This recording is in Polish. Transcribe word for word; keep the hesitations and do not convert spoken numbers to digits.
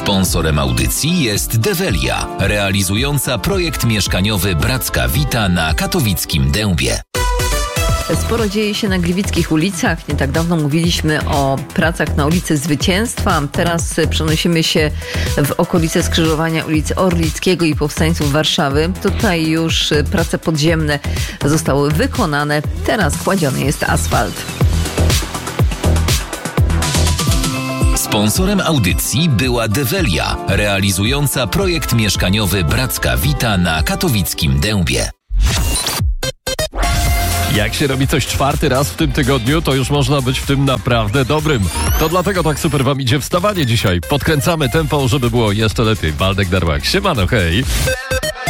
Sponsorem audycji jest Develia, realizująca projekt mieszkaniowy Bracka Wita na katowickim Dębie. Sporo dzieje się na gliwickich ulicach. Nie tak dawno mówiliśmy o pracach na ulicy Zwycięstwa. Teraz przenosimy się w okolice skrzyżowania ulicy Orlickiego i Powstańców Warszawy. Tutaj już prace podziemne zostały wykonane. Teraz kładziony jest asfalt. Sponsorem audycji była Develia, realizująca projekt mieszkaniowy Bracka Wita na katowickim Dębie. Jak się robi coś czwarty raz w tym tygodniu, to już można być w tym naprawdę dobrym. To dlatego tak super wam idzie wstawanie dzisiaj. Podkręcamy tempo, żeby było jeszcze lepiej. Waldek Darłak, siemano, hej!